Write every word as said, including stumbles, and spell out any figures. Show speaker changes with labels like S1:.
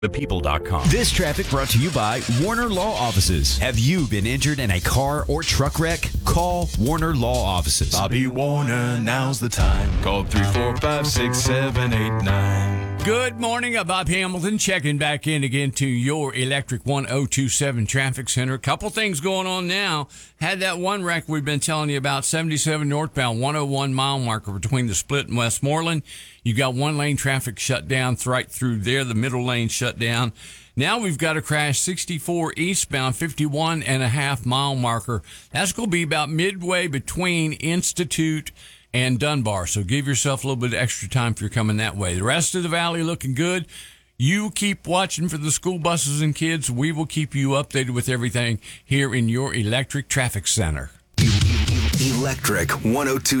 S1: the people dot com.
S2: This traffic brought to you by Warner Law Offices. Have you been injured in a car or truck wreck? Call Warner Law Offices.
S3: Bobby Warner, now's the time. Call three four five, six seven eight nine.
S4: Good morning. I'm Bob Hamilton checking back in again to your Electric one oh two seven Traffic Center. A couple things going on now. Had that one wreck we've been telling you about, seventy-seven northbound, one oh one mile marker between the Split and Westmoreland. You got one lane traffic shut down right through there. The middle lane shut down. Now we've got a crash sixty-four eastbound, fifty-one and a half mile marker. That's going to be about midway between Institute and Dunbar. So give yourself a little bit of extra time if you're coming that way. The rest of the valley looking good. You keep watching for the school buses and kids. We will keep you updated with everything here in your Electric Traffic Center.
S5: Electric one oh two